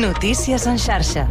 Notícies en xarxa.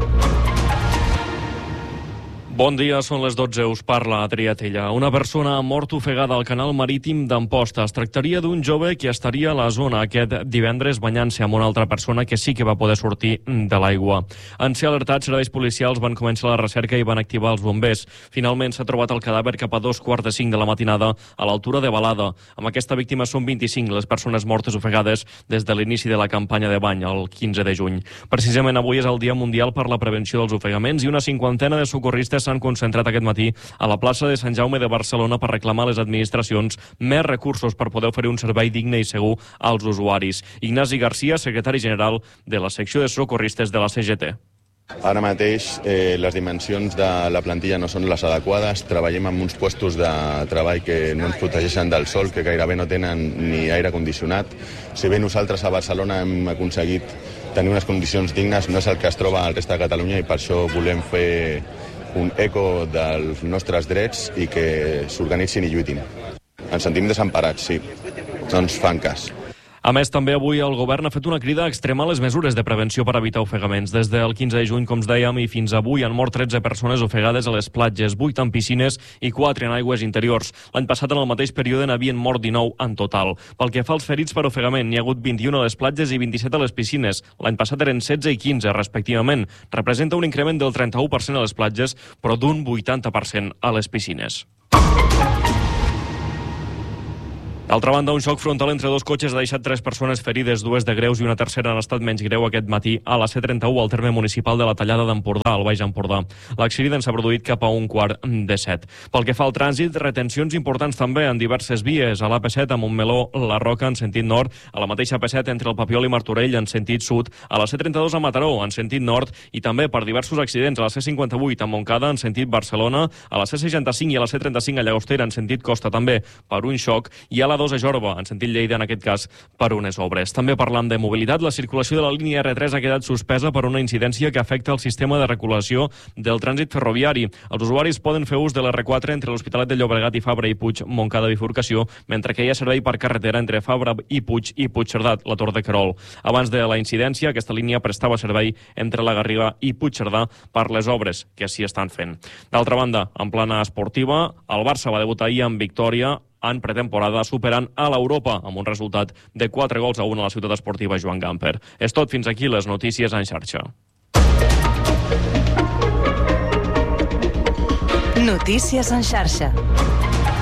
Bon dia, són les 12, us parla Adrià Tella. Una persona ha mort ofegada al canal marítim d'Amposta. Es tractaria d'un jove que estaria a la zona aquest divendres banyant-se amb una altra persona que sí que va poder sortir de l'aigua. En ser alertats, serveis policials van començar la recerca i van activar els bombers. Finalment s'ha trobat el cadàver cap a 2:45 de la matinada a l'altura de Balada. Amb aquesta víctima són 25 les persones mortes ofegades des de l'inici de la campanya de bany, el 15 de juny. Precisament avui és el Dia Mundial per la Prevenció dels Ofegaments i una cinquantena de socorristes s'han concentrat aquest matí a la plaça de Sant Jaume de Barcelona per reclamar a les administracions més recursos per poder oferir un servei digne i segur als usuaris. Ignasi Garcia, secretari general de la secció de socorristes de la CGT. Ara mateix les dimensions de la plantilla no són les adequades. Treballem en uns puestos de treball que no ens protegeixen del sol, que gairebé no tenen ni aire condicionat. Si bé nosaltres a Barcelona hem aconseguit tenir unes condicions dignes, no és el que es troba al reste de Catalunya i per això volem fer un eco dels nostres drets i que s'organitzin i lluitin. Ens sentim desemparats, sí. No ens fan cas. A més, també avui el govern ha fet una crida a extremar les mesures de prevenció per evitar ofegaments. Des del 15 de juny, com us dèiem, i fins avui han mort 13 persones ofegades a les platges, 8 en piscines i 4 en aigües interiors. L'any passat, en el mateix període, n'havien mort 19 en total. Pel que fa als ferits per ofegament, n'hi ha hagut 21 a les platges i 27 a les piscines. L'any passat eren 16 i 15, respectivament. Representa un increment del 31% a les platges, però d'un 80% a les piscines. D'altra banda, un xoc frontal entre dos cotxes ha deixat 3 persones ferides, 2 de greus i una tercera en estat menys greu aquest matí a la C31 al terme municipal de la Tallada d'Empordà, al Baix Empordà. L'accident s'ha produït cap a 6:45. Pel que fa al trànsit, retencions importants també en diverses vies. A l'AP7 a Montmeló, la Roca en sentit nord, a la mateixa AP7 entre el Papiol i Martorell en sentit sud, a la C32 a Mataró en sentit nord i també per diversos accidents a la C58 a Montcada en sentit Barcelona, a la C65 i a la C35 a Llagostera en sentit costa també per un xoc i a la 2 a Jorba, en sentit Lleida, en aquest cas, per unes obres. També parlant de mobilitat, la circulació de la línia R3 ha quedat suspesa per una incidència que afecta el sistema de reculació del trànsit ferroviari. Els usuaris poden fer ús de l'R4 entre l'Hospitalet de Llobregat i Fabra i Puig, Montcada bifurcació, mentre que hi ha servei per carretera entre Fabra i Puigcerdà, la Tor de Querol. Abans de la incidència, aquesta línia prestava servei entre la Garriga i Puigcerdà per les obres que s'hi estan fent. D'altra banda, en plana esportiva, el Barça va debutar ahir amb victòria en pretemporada, superant a l'Europa amb un resultat de 4-1 a la ciutat esportiva Joan Gamper. És tot, fins aquí les notícies en xarxa. Notícies en xarxa.